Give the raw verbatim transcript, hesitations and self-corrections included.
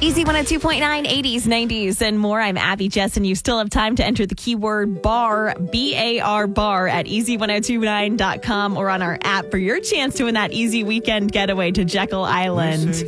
Easy one oh two point nine, eighties, nineties, and more. I'm Abby Jess, and you still have time to enter the keyword bar, B A R bar, at easy ten twenty-nine dot com or on our app for your chance to win that easy weekend getaway to Jekyll Island.